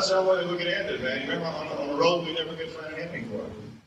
that's how we get ended, man. You remember on the road we never could find an ending for it.